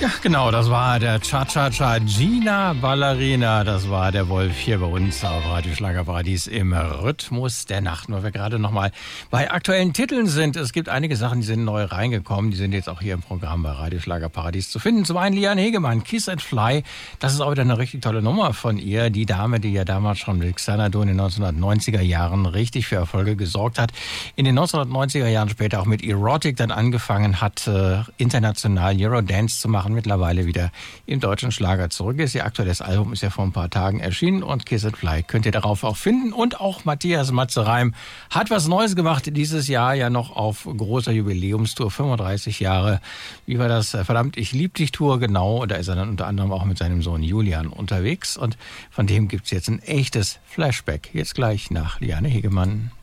Ja, genau, das war der Cha-Cha-Cha Gina Ballerina. Das war der Wolf hier bei uns auf Radio Schlagerparadies im Rhythmus der Nacht. Nur wir gerade nochmal bei aktuellen Titeln sind. Es gibt einige Sachen, die sind neu reingekommen. Die sind jetzt auch hier im Programm bei Radio Schlagerparadies zu finden. Zum einen Liane Hegemann, Kiss and Fly. Das ist auch wieder eine richtig tolle Nummer von ihr. Die Dame, die ja damals schon mit Xanadu in den 1990er Jahren richtig für Erfolge gesorgt hat. In den 1990er Jahren später auch mit Erotic dann angefangen hat, international Eurodance zu machen. Mittlerweile wieder im deutschen Schlager zurück ist. Ihr aktuelles Album ist ja vor ein paar Tagen erschienen und Kiss and Fly könnt ihr darauf auch finden. Und auch Matthias Matze Reim hat was Neues gemacht. Dieses Jahr ja noch auf großer Jubiläumstour, 35 Jahre. Wie war das? Verdammt, ich lieb dich Tour, genau. Da ist er dann unter anderem auch mit seinem Sohn Julian unterwegs. Und von dem gibt's jetzt ein echtes Flashback. Jetzt gleich nach Liane Hegemann.